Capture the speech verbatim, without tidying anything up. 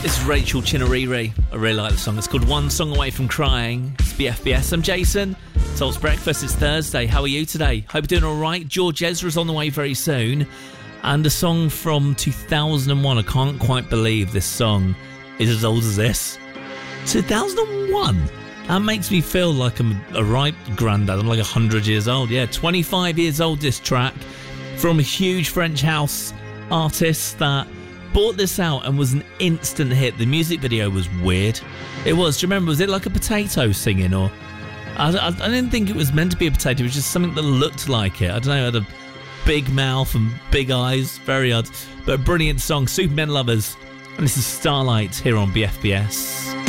This is Rachel Chinariri. I really like the song. It's called One Song Away From Crying. It's B F B S. I'm Jason. Salt's Breakfast. It's Thursday. How are you today? Hope you're doing all right. George Ezra's on the way very soon. And a song from two thousand one. I can't quite believe this song is as old as this. two thousand one? That makes me feel like I'm a right granddad. I'm like one hundred years old. Yeah, twenty-five years old, this track. From a huge French house artist that bought this out and was an instant hit. The music video was weird. It was. Do you remember? Was it like a potato singing? Or I, I, I didn't think it was meant to be a potato. It was just something that looked like it. I don't know. It had a big mouth and big eyes. Very odd. But a brilliant song. Superman Lovers. And this is Starlight here on B F B S.